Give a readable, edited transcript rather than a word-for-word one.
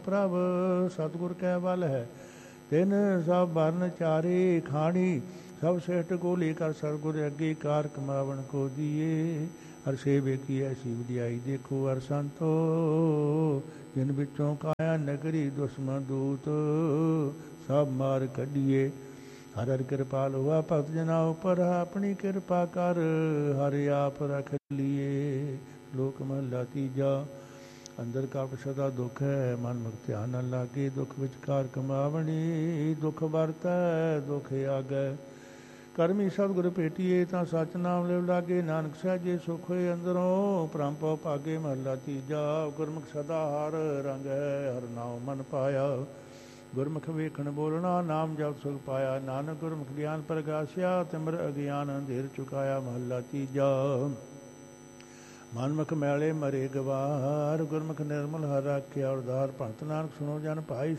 ਪ੍ਰਭ ਸਤਿਗੁਰ ਕੈ ਬਲ ਹੈ। ਤਿਨ ਸਭ ਬਰਨ ਚਾਰੇ ਖਾਣੀ, ਸਭ ਸ੍ਰੇਸ਼ਟ ਗੋਲੀ ਕਰ ਸਤਿਗੁਰ ਅੱਗੇ ਕਾਰ ਕਮਾਵਣ ਕੋ ਦੀਏ। ਹਰ ਸੇਵੇ ਕੀ ਐਸੀ ਵਡਿਆਈ ਦੇਖੋ ਹਰ ਸੰਤੋ, ਜਿਨ ਵਿੱਚੋਂ ਕਾਇਆ ਨਗਰੀ ਦੁਸ਼ਮਨ ਦੂਤ ਸਭ ਮਾਰ ਕੱਢੀਏ। ਹਰ ਹਰ ਕਿਰਪਾਲ ਹੋਆ ਭਗਤ ਜਨਾ ਉਪਰ, ਆਪਣੀ ਕਿਰਪਾ ਕਰ ਹਰ ਆਪ ਰਖ ਲੀਏ। ਲੋਕ ਮਹਲਾ ਤੀਜਾ। ਅੰਦਰ ਕਪਟ ਸਦਾ ਦੁੱਖ ਹੈ, ਮਨ ਮੁਖ ਧਿਆਨ ਨ ਲਾਗੇ। ਦੁੱਖ ਵਿਚਕਾਰ ਕਮਾਵਣੀ, ਦੁੱਖ ਵਰਤੈ ਦੁੱਖ ਆਗੈ। ਕਰਮੀ ਸਤਿਗੁਰ ਭੇਟੀਏ, ਤਾਂ ਸੱਚ ਨਾਮ ਲਿਵ ਲਾਗੇ। ਨਾਨਕ ਸਹਿਜੇ ਸੁਖ ਹੋਏ ਅੰਦਰੋਂ, ਭ੍ਰਮ ਭਉ ਭਾਗੇ। ਮਹਲਾ ਤੀਜਾ। ਗੁਰਮੁਖ ਸਦਾ ਹਰ ਰੰਗ ਹੈ, ਹਰ ਨਾਮ ਮਨ ਪਾਇਆ। ਗੁਰਮੁਖ ਵੇਖਣ ਬੋਲਣਾ, ਨਾਮ ਜਪ ਸੁਖ ਪਾਇਆ। ਨਾਨਕ ਗੁਰਮੁਖ ਗਿਆਨ ਪ੍ਰਗਾਸਿਆ, ਤਿਮਰ ਅਗਿਆਨ ਅੰਧੇਰ ਚੁਕਾਇਆ। ਮਹਲਾ ਤੀਜਾ। ਮਨਮੁਖ ਮੈਲੇ ਮਰੇ ਗਵਾਰ, ਗੁਰਮੁਖ ਨਿਰਮਲ ਹਰ ਰਾਖਿਆ ਉਰਧਾਰ। ਭਗਤ ਨਾਨਕ ਸੁਣੋ ਜਨ ਭਾਈ,